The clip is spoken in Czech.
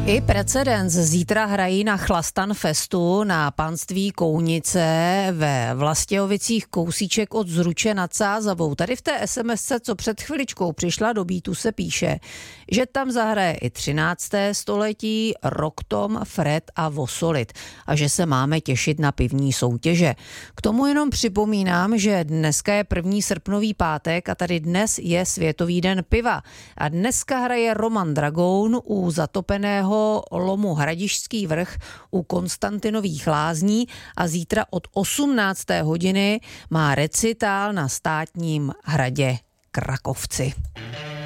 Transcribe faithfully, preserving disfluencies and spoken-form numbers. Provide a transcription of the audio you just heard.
I precedens. Zítra hrají na Chlastanfestu na panství Kounice ve Vlastějovicích kousíček od Zruče nad Sázavou. Tady v té SMSce, co před chviličkou přišla do Beatu, se píše, že tam zahraje i třinácté století, Rocktom, Fred a Vosolit a že se máme těšit na pivní soutěže. K tomu jenom připomínám, že dneska je první srpnový pátek a tady dnes je Světový den piva. A dneska hraje Roman Dragoun u zatopeného lomu Hradišťský vrch u Konstantinových lázní a zítra od osmnácté hodiny má recitál na Státním hradě Krakovci.